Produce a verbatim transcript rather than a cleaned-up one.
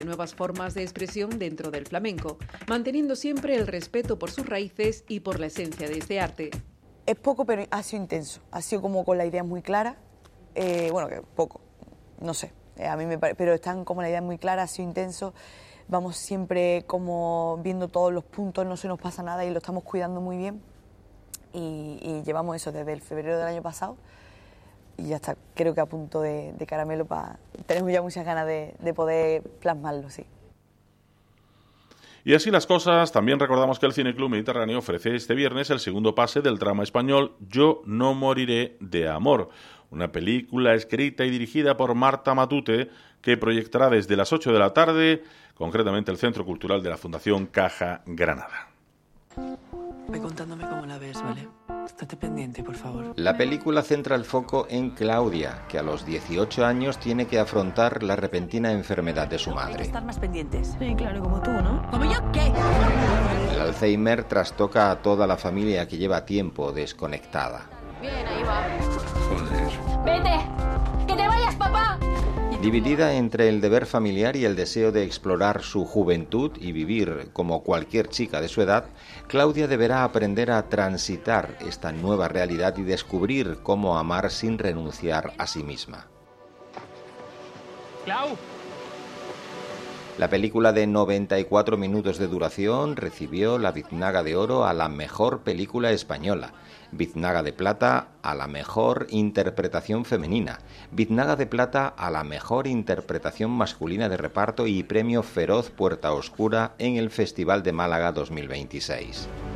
nuevas formas de expresión dentro del flamenco, manteniendo siempre el respeto por sus raíces y por la esencia de este arte. Es poco, pero ha sido intenso, ha sido como con la idea muy clara, eh, bueno, que poco, no sé, eh, a mí me parece, pero están como la idea muy clara, ha sido intenso, vamos siempre como viendo todos los puntos, no se nos pasa nada y lo estamos cuidando muy bien y, y llevamos eso desde el febrero del año pasado y ya está, creo que a punto de, de caramelo, para tenemos ya muchas ganas de, de poder plasmarlo, sí. Y así las cosas, también recordamos que el Cineclub Mediterráneo ofrece este viernes el segundo pase del drama español Yo no moriré de amor, una película escrita y dirigida por Marta Matute que proyectará desde las ocho de la tarde, concretamente el Centro Cultural de la Fundación Caja Granada. Ve contándome cómo la ves, ¿vale? Estate pendiente, por favor. La película centra el foco en Claudia, que a los dieciocho años tiene que afrontar la repentina enfermedad de su madre. Estar más pendientes. Sí, claro, como tú, ¿no? ¿Como yo qué? El Alzheimer trastoca a toda la familia que lleva tiempo desconectada. Bien, ahí va. Joder. ¡Vete! ¡Que te vayas, papá! Dividida entre el deber familiar y el deseo de explorar su juventud y vivir como cualquier chica de su edad, Claudia deberá aprender a transitar esta nueva realidad y descubrir cómo amar sin renunciar a sí misma. ¡Clau! La película de noventa y cuatro minutos de duración recibió la Biznaga de Oro a la mejor película española, Biznaga de Plata a la mejor interpretación femenina, Biznaga de Plata a la mejor interpretación masculina de reparto y premio Feroz Puerta Oscura en el Festival de Málaga dos mil veintiséis.